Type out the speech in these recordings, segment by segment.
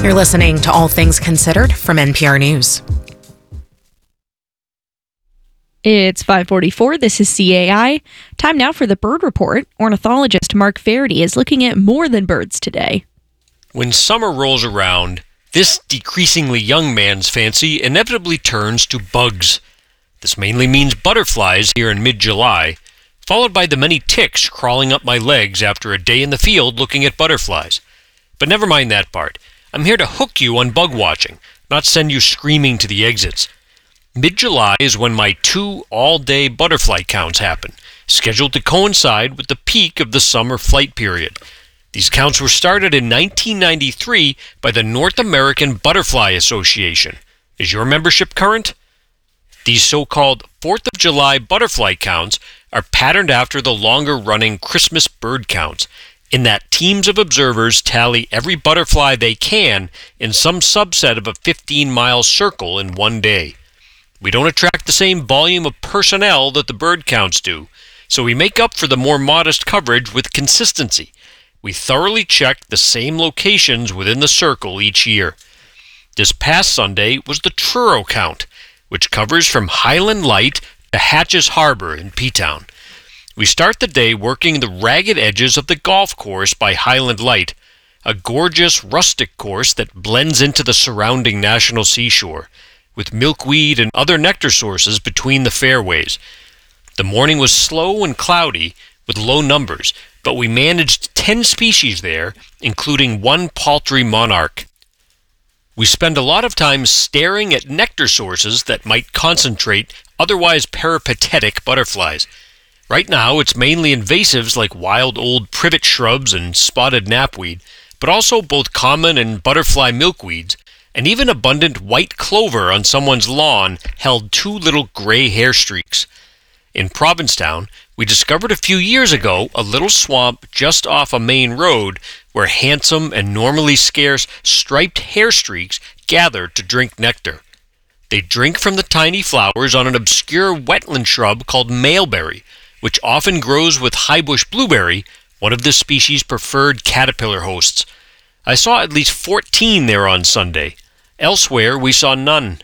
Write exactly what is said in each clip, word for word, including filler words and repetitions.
You're listening to All Things Considered from N P R News. It's five forty-four. This is C A I. Time now for the Bird Report. Ornithologist Mark Faraday is looking at more than birds today. When summer rolls around, this decreasingly young man's fancy inevitably turns to bugs. This mainly means butterflies here in mid-July, followed by the many ticks crawling up my legs after a day in the field looking at butterflies. But never mind that part. I'm here to hook you on bug watching, not send you screaming to the exits. Mid-July is when my two all-day butterfly counts happen, scheduled to coincide with the peak of the summer flight period. These counts were started in nineteen ninety-three by the North American Butterfly Association. Is your membership current? These so-called fourth of July butterfly counts are patterned after the longer-running Christmas bird counts, in that teams of observers tally every butterfly they can in some subset of a fifteen-mile circle in one day. We don't attract the same volume of personnel that the bird counts do, so we make up for the more modest coverage with consistency. We thoroughly check the same locations within the circle each year. This past Sunday was the Truro count, which covers from Highland Light to Hatches Harbor in P-Town. We start the day working the ragged edges of the golf course by Highland Light, a gorgeous rustic course that blends into the surrounding national seashore, with milkweed and other nectar sources between the fairways. The morning was slow and cloudy, with low numbers, but we managed ten species there, including one paltry monarch. We spend a lot of time staring at nectar sources that might concentrate otherwise peripatetic butterflies. Right now, it's mainly invasives like wild old privet shrubs and spotted knapweed, but also both common and butterfly milkweeds, and even abundant white clover on someone's lawn held two little gray hair streaks. In Provincetown, we discovered a few years ago a little swamp just off a main road where handsome and normally scarce striped hair streaks gather to drink nectar. They drink from the tiny flowers on an obscure wetland shrub called maleberry, which often grows with highbush blueberry, one of this species' preferred caterpillar hosts. I saw at least fourteen there on Sunday. Elsewhere, we saw none.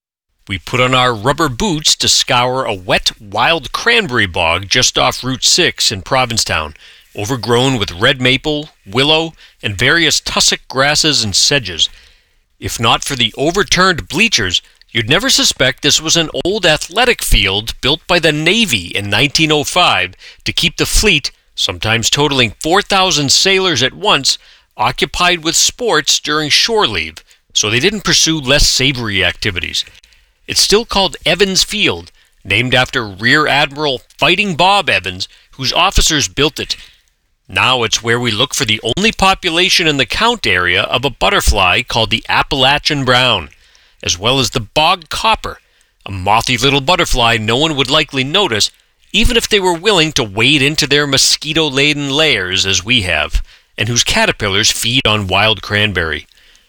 We put on our rubber boots to scour a wet wild cranberry bog just off Route six in Provincetown, overgrown with red maple, willow, and various tussock grasses and sedges. If not for the overturned bleachers, you'd never suspect this was an old athletic field built by the Navy in nineteen oh five to keep the fleet, sometimes totaling four thousand sailors at once, occupied with sports during shore leave, so they didn't pursue less savory activities. It's still called Evans Field, named after Rear Admiral Fighting Bob Evans, whose officers built it. Now it's where we look for the only population in the count area of a butterfly called the Appalachian brown, as well as the bog copper, a mothy little butterfly no one would likely notice, even if they were willing to wade into their mosquito-laden lairs as we have, and whose caterpillars feed on wild cranberry.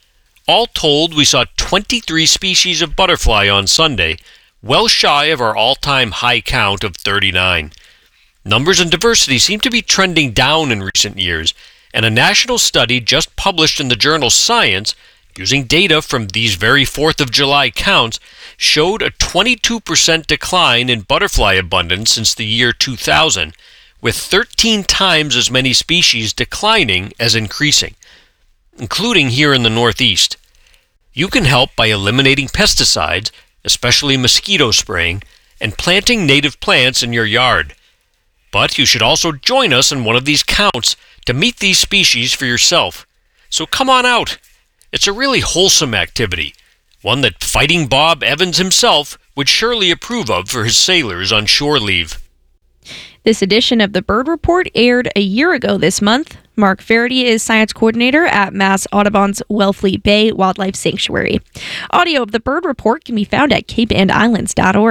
All told, we saw twenty-three species of butterfly on Sunday, well shy of our all-time high count of thirty-nine. Numbers and diversity seem to be trending down in recent years, and a national study just published in the journal Science, using data from these very fourth of July counts, showed a twenty-two percent decline in butterfly abundance since the year two thousand, with thirteen times as many species declining as increasing, including here in the Northeast. You can help by eliminating pesticides, especially mosquito spraying, and planting native plants in your yard. But you should also join us in one of these counts to meet these species for yourself. So come on out. It's a really wholesome activity, one that Fighting Bob Evans himself would surely approve of for his sailors on shore leave. This edition of the Bird Report aired a year ago this month. Mark Faraday is science coordinator at Mass Audubon's Wellfleet Bay Wildlife Sanctuary. Audio of the Bird Report can be found at cape and islands dot org.